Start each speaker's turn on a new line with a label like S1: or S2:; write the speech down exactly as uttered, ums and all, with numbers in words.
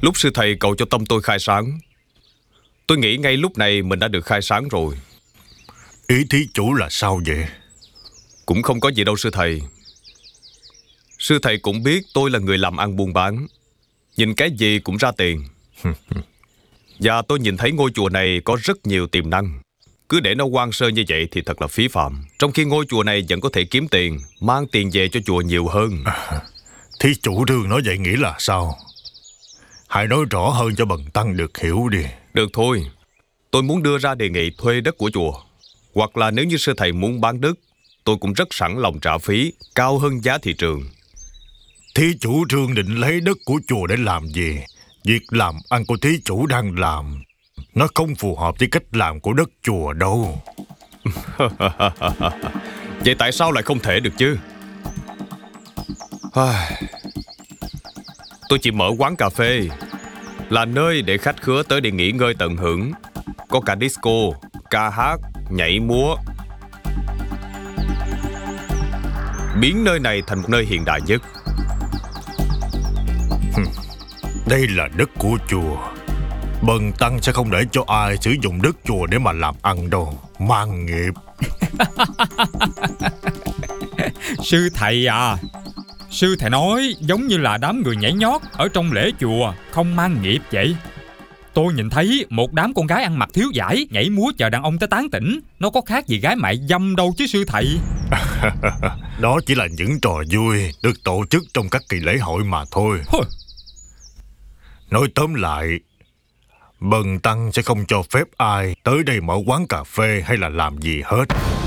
S1: Lúc sư thầy cầu cho tâm tôi khai sáng, tôi nghĩ ngay lúc này mình đã được khai sáng rồi.
S2: Ý thí chủ là sao vậy?
S1: Cũng không có gì đâu sư thầy. Sư thầy cũng biết tôi là người làm ăn buôn bán, nhìn cái gì cũng ra tiền. Và tôi nhìn thấy ngôi chùa này có rất nhiều tiềm năng. Cứ để nó hoang sơ như vậy thì thật là phí phạm. Trong khi ngôi chùa này vẫn có thể kiếm tiền, mang tiền về cho chùa nhiều hơn.
S2: À, thí chủ Trương nói vậy nghĩa là sao? Hãy nói rõ hơn cho bần tăng được hiểu đi.
S1: Được thôi. Tôi muốn đưa ra đề nghị thuê đất của chùa. Hoặc là nếu như sư thầy muốn bán đất, tôi cũng rất sẵn lòng trả phí cao hơn giá thị trường.
S2: Thí chủ Trương định lấy đất của chùa để làm gì? Việc làm ăn của thí chủ đang làm, nó không phù hợp với cách làm của đất chùa đâu.
S1: Vậy tại sao lại không thể được chứ? Tôi chỉ mở quán cà phê, là nơi để khách khứa tới để nghỉ ngơi tận hưởng. Có cả disco, ca hát, nhảy múa. Biến nơi này thành một nơi hiện đại nhất.
S2: Đây là đất của chùa. Bần tăng sẽ không để cho ai sử dụng đất chùa để mà làm ăn đâu. Mang nghiệp.
S3: Sư thầy à, sư thầy nói giống như là đám người nhảy nhót ở trong lễ chùa không mang nghiệp vậy. Tôi nhìn thấy một đám con gái ăn mặc thiếu vải nhảy múa chờ đàn ông tới tán tỉnh. Nó có khác gì gái mại dâm đâu chứ sư thầy.
S2: Đó chỉ là những trò vui được tổ chức trong các kỳ lễ hội mà thôi. Nói tóm lại, bần tăng sẽ không cho phép ai tới đây mở quán cà phê hay là làm gì hết.